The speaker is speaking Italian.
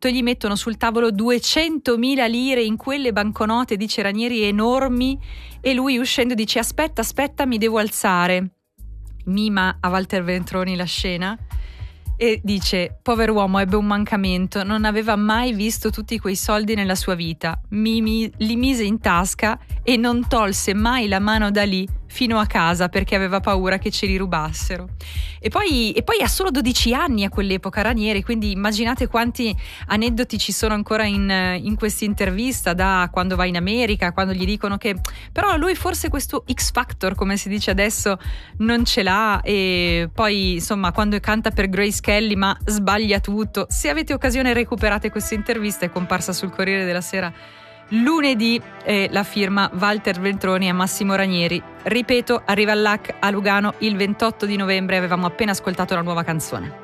fatto? Gli mettono sul tavolo 200.000 lire in quelle banconote, dice Ranieri, enormi, e lui uscendo dice aspetta, mi devo alzare. Mima a Walter Veltroni la scena e dice: pover'uomo, ebbe un mancamento, non aveva mai visto tutti quei soldi nella sua vita, li mise in tasca e non tolse mai la mano da lì fino a casa perché aveva paura che ce li rubassero. E poi ha solo 12 anni a quell'epoca Ranieri, quindi immaginate quanti aneddoti ci sono ancora in questa intervista, da quando va in America, quando gli dicono che però lui forse questo X Factor, come si dice adesso, non ce l'ha, e poi insomma quando canta per Grace Kelly ma sbaglia tutto. Se avete occasione recuperate questa intervista, è comparsa sul Corriere della Sera lunedì, la firma Walter Veltroni e Massimo Ranieri. Ripeto, arriva all'AC a Lugano il 28 di novembre, avevamo appena ascoltato la nuova canzone.